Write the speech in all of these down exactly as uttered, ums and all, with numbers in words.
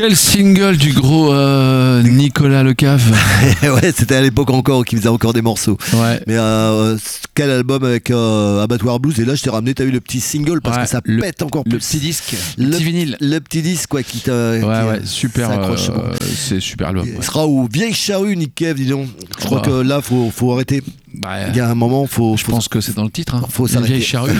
Quel single du gros euh, Nicolas Lecave. Ouais, c'était à l'époque encore qu'il faisait encore des morceaux. Ouais. Mais euh, quel album avec euh, Abattoir Blues. Et là, je t'ai ramené, t'as eu le petit single parce Ouais, que ça le, pète encore plus. Le petit disque, le, le petit vinyle. Le petit disque, quoi, qui t'a. Ouais, qui, ouais, super. Euh, bon. C'est super album. Il ouais. sera au Vieille Charrue, Nick Cave, dis donc. Je crois bah. que là, faut, faut arrêter. Bah, il y a un moment, faut. Je faut... pense que c'est dans le titre. Hein. Faut Une s'arrêter. Vieille Charrue.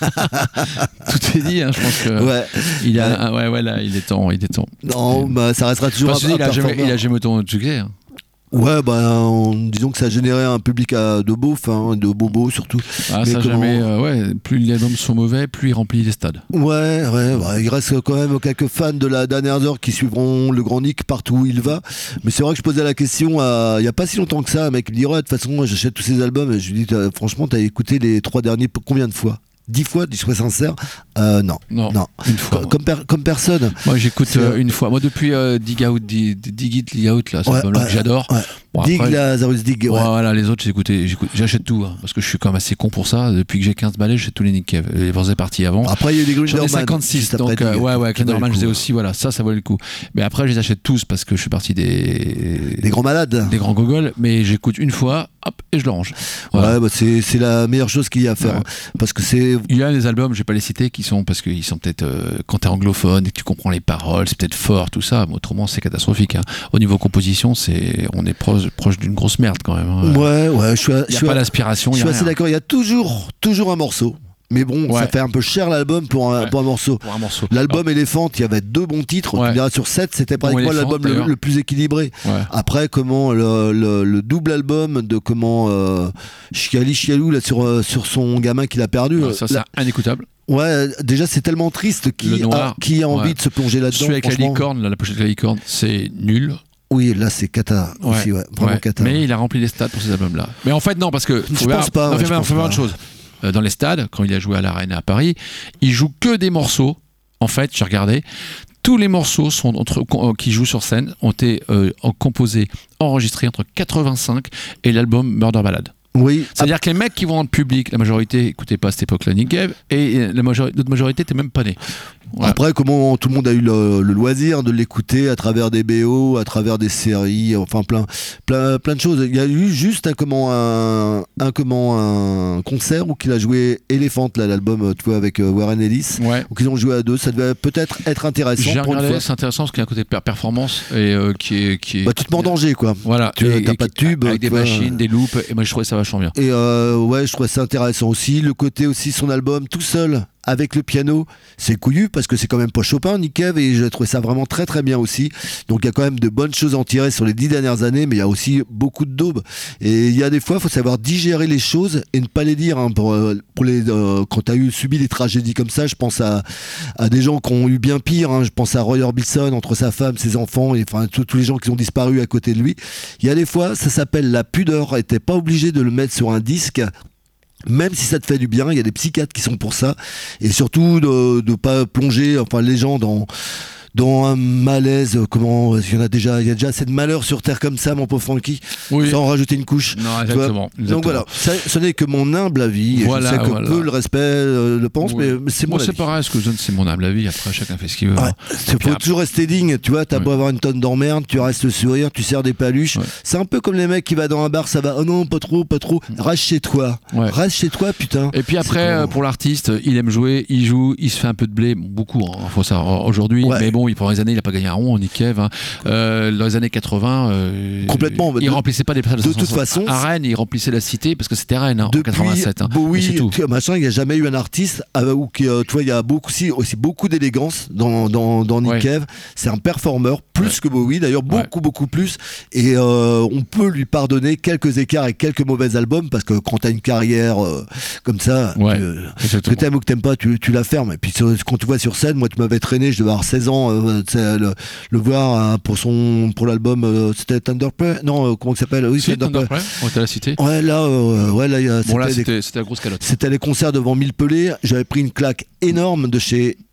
Tout est dit. Hein, je pense que. Ouais. Il a. Ouais, ouais, là, il est temps. Il est temps. Non, bah, ça restera toujours. Enfin, un, il, a jamais, il a jamais autant de succès. Hein. Ouais, bah, on, disons que ça a généré un public à, de beaufs, hein, de bobos surtout. Ah, mais ça comment... jamais. Euh, ouais, plus les albums sont mauvais, plus il remplit les stades. Ouais, ouais, bah, il reste quand même quelques fans de la dernière heure qui suivront le grand Nick partout où il va. Mais c'est vrai que je posais la question à, il y a pas si longtemps que ça, un mec me dit ouais, de toute façon, moi, j'achète tous ces albums. Et je lui dis, franchement, t'as écouté les trois derniers combien de fois? Dix fois, je sois sincère. Euh, non, non, non, une fois. Comme, comme, per, comme personne. Moi, j'écoute euh, une fois. Moi, depuis euh, Dig Out, Dig, Dig It, Dig Out, là, c'est ouais, ouais, que j'adore. Ouais. Bon, Dig après, Lazarus Dig. Ouais. Ouais, voilà, les autres, j'écoutais, j'achète tout, hein, parce que je suis quand même assez con pour ça. Depuis que j'ai quinze balais, j'achète tous les Nick Cave. Les Vorzay partis avant. Après, il y a eu des Grinderman. J'en ai cinquante-six, donc euh, ouais, ouais, Grinderman, je les ai aussi, voilà, ça, ça valait le coup. Mais après, je les achète tous parce que je suis parti des. Des grands malades. Des grands gogoles, mais j'écoute une fois, hop, et je le range. Voilà. Ouais, bah c'est, c'est la meilleure chose qu'il y a à faire. Ouais. Parce que c'est. Il y a des albums, je vais pas les citer, qui sont, parce qu'ils sont peut-être, euh, quand t'es anglophone et que tu comprends les paroles, c'est peut-être fort, tout ça, mais autrement, c'est catastrophique. Hein. Au niveau composition, c'est, on est proche, proche d'une grosse merde quand même. Hein. Ouais, ouais, je suis. Il n'y a pas d'aspiration. Je suis assez d'accord. Il y a toujours, toujours un morceau. Mais bon, ouais. ça fait un peu cher l'album pour un, ouais. pour un morceau. Pour un morceau. L'album Elephant, il y avait deux bons titres. Ouais. Tu diras sur sept, c'était pratiquement bon, l'album le, le plus équilibré. Ouais. Après, comment le, le, le double album de comment euh, Chiali Chialou là sur euh, sur son gamin qu'il a perdu. Ouais, ça, c'est là, inécoutable. Ouais, déjà c'est tellement triste qui a, qui a envie ouais. de se plonger là-dedans. Celui avec la licorne, là, la pochette de la licorne, c'est nul. Oui, là c'est cata ouais. aussi, ouais, vraiment ouais. cata. Mais il a rempli les stades pour ces albums-là. Mais en fait non, parce que je pense pas. Non, ouais, faut faire autre chose. Dans les stades, quand il a joué à l'Arena à Paris, il joue que des morceaux. En fait, j'ai regardé, tous les morceaux sont entre, qui jouent sur scène ont été euh, composés, enregistrés entre quatre-vingt-cinq et l'album Murder Ballad. Oui. C'est-à-dire que les mecs qui vont dans le public, la majorité n'écoutaient pas à cette époque-là Nick Cave, et la majorité, l'autre majorité n'était même pas née. Voilà. Après, comment tout le monde a eu le, le loisir de l'écouter à travers des B O, à travers des séries, enfin plein, plein, plein de choses. Il y a eu juste un comment un, un comment un concert où qu'il a joué Elephant, là, l'album, tu vois, avec Warren Ellis, ouais. où qu'ils ont joué à deux. Ça devait peut-être être intéressant. J'ai pour regardé, une fois. C'est intéressant parce qu'il y a un côté performance et euh, qui est, qui est. Bah, tu te mets en danger, quoi. Voilà. Tu et, n'as pas de tube, avec des vois. machines, des loops. Et moi, je trouvais ça vachement bien. Et euh, ouais, je trouvais ça intéressant aussi. Le côté aussi son album tout seul. Avec le piano, c'est couillu parce que c'est quand même pas Chopin, Nick Cave, et j'ai trouvé ça vraiment très très bien aussi. Donc il y a quand même de bonnes choses à en tirer sur les dix dernières années, mais il y a aussi beaucoup de daubes. Et il y a des fois, il faut savoir digérer les choses et ne pas les dire. Hein, pour, pour les, euh, quand tu as eu subi des tragédies comme ça, je pense à, à des gens qui ont eu bien pire. Hein, je pense à Roy Orbison, entre sa femme, ses enfants, et enfin tous les gens qui ont disparu à côté de lui. Il y a des fois, ça s'appelle la pudeur, et t'es pas obligé de le mettre sur un disque. Même si ça te fait du bien, il y a des psychiatres qui sont pour ça, et surtout de ne pas plonger enfin les gens dans dans un malaise. Comment il y en a déjà, il y a déjà assez de malheur sur terre comme ça, mon pauvre Francky, oui. Sans rajouter une couche. Non, exactement. exactement. Donc voilà, ça, ce n'est que mon humble avis. Voilà, je sais que voilà. peu le respect euh, le pense, oui. mais, mais c'est moi mon c'est avis. pareil, ce que je donne, c'est mon humble avis. Après, chacun fait ce qu'il veut. Ouais. Il faut toujours rester digne. Tu vois, t'as oui. beau avoir une tonne d'emmerde, tu restes le sourire, tu sers des paluches. Ouais. C'est un peu comme les mecs qui vont dans un bar, ça va. Oh non, pas trop, pas trop. Reste chez toi. Ouais. Reste chez toi, putain. Et puis après, euh, pour l'artiste, il aime jouer, il joue, il se fait un peu de blé, beaucoup. Hein, faut savoir aujourd'hui. Ouais. Mais bon, pendant les années, il a pas gagné un rond, Nick Cave. Hein. Euh, dans les années quatre-vingts, euh, complètement. Il de, remplissait pas des places de, de toute façon. À Rennes, il remplissait la cité parce que c'était Rennes hein, depuis en quatre-vingt-sept. Hein. Bowie, c'est tout. Machin, il n'y a jamais eu un artiste euh, où qui, euh, tu vois, il y a beaucoup aussi, aussi beaucoup d'élégance dans dans, dans Nick ouais. Cave. C'est un performeur plus ouais. que Bowie, d'ailleurs beaucoup ouais. beaucoup plus. Et euh, on peut lui pardonner quelques écarts et quelques mauvais albums parce que quand t'as une carrière euh, comme ça, ouais. tu, que t'aimes ou que t'aimes pas, tu, tu la fermes. Et puis quand tu vois sur scène, moi tu m'avais traîné, je devais avoir seize ans, euh, le, le voir hein, pour son pour l'album, euh, c'était Thunderplay, non euh, comment ça s'appelle, oui si, Thunderplay. On était à la cité. Ouais là, euh, ouais là, y a, bon là c'était, c'était, des, c'était la grosse calotte. C'était les concerts devant mille pelés. J'avais pris une claque énorme de chez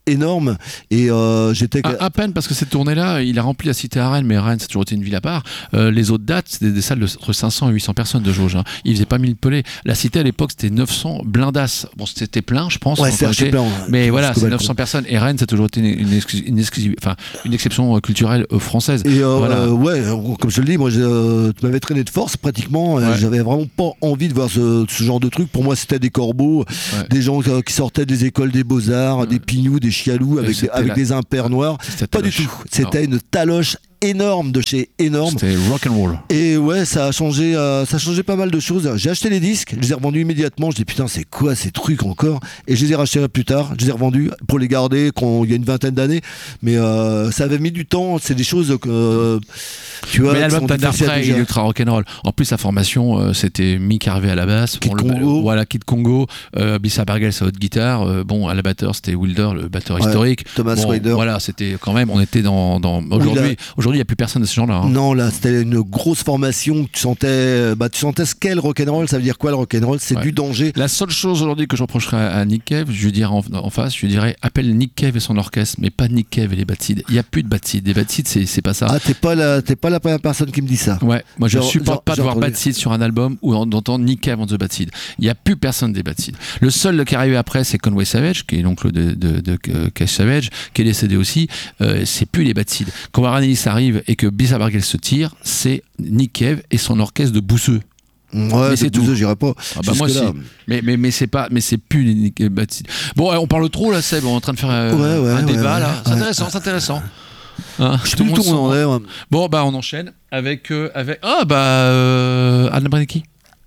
énorme. Et euh, j'étais. À, à peine parce que cette tournée-là, il a rempli la cité à Rennes, mais Rennes, c'est toujours été une ville à part. Euh, les autres dates, c'était des salles de entre cinq cents et huit cents personnes de jauge. Hein. Il faisait pas mille pelés. La cité à l'époque, c'était neuf cents blindasses. Bon, c'était plein, je pense. Ouais, c'est archi plein. Mais tout voilà, c'est neuf cents personnes. Et Rennes, c'est toujours été une, une, exclu- une, exclu- enfin, une exception culturelle euh, française. Et euh, voilà. euh, ouais, comme je te le dis, moi, euh, tu m'avais traîné de force pratiquement. Ouais. J'avais vraiment pas envie de voir ce, ce genre de truc. Pour moi, c'était des corbeaux, ouais. des gens euh, qui sortaient des écoles des beaux-arts, ouais. des pignous, des chialous avec, des, avec la... des impairs noirs. Pas du tout. C'était non. une taloche énorme de chez énorme. C'était rock and roll. Et ouais, ça a changé, euh, ça a changé pas mal de choses. J'ai acheté les disques, je les ai revendus immédiatement. Je dis putain, c'est quoi ces trucs encore? Et je les ai rachetés plus tard. Je les ai revendus pour les garder quand il y a une vingtaine d'années. Mais euh, ça avait mis du temps. C'est des choses que euh, tu vois. Mais l'album d'après, il est ultra rock and roll. En plus, sa formation, euh, c'était Mick Harvey à la basse, Kid bon, Congo, le, voilà, Kid Congo, euh, Bissa Bargel sa haute guitare. Euh, bon, à la batteur, c'était Wilder, le batteur ouais, historique. Thomas bon, Wilder. Voilà, c'était quand même. On était dans. dans aujourd'hui, aujourd'hui, il n'y a plus personne de ce genre. Hein. Non, là, c'était une grosse formation. Tu sentais, bah, tu sentais ce qu'est le rock'n'roll. Ça veut dire quoi le rock'n'roll? C'est ouais. du danger. La seule chose aujourd'hui que je reprocherais à Nick Cave, je lui dirais en, en face, je lui dirais appelle Nick Cave et son orchestre, mais pas Nick Cave et les Bad Seeds. Il n'y a plus de Bad Seeds. Les Bad Seeds, c'est, c'est pas ça. Ah, t'es pas la, t'es pas la première personne qui me dit ça. Ouais, moi je genre, supporte genre, pas de voir Bad Seeds sur un album ou d'entendre Nick Cave en The Bad Seeds. Il n'y a plus personne des Bad Seeds. Le seul qui est arrivé après, c'est Conway Savage, qui est l'oncle de, de, de, de Keith Savage, qui est décédé aussi. Euh, c'est plus les Bad Seeds. Quand Warren Ellis arrive et que Bissa Bargel se tire, c'est Nick Cave et son orchestre de bousseux. Ouais, mais c'est tout. J'irai pas. Ah bah moi aussi. Mais mais mais c'est pas, mais c'est plus les Bad Seeds. Bon, on parle trop là, Seb. On est en train de faire euh, ouais, ouais, un ouais, débat ouais, là. ouais. C'est intéressant, c'est intéressant. Hein, je sais plus du tout où on en est. Ouais. Bon bah on enchaîne avec euh, avec ah bah euh, Anna Brennicki.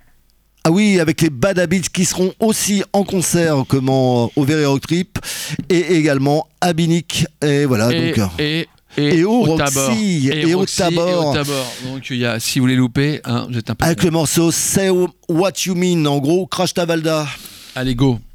Ah oui, avec les Bad Habits qui seront aussi en concert comment, au Very Rock Trip et également à Binic. Et voilà et, donc. Et, et, et au Roxy, et, et au Tabor. Donc il y a, si vous les loupez, hein, vous êtes un peu. Avec con. Le morceau Say What You Mean, en gros, Crash Tavalda. Allez go.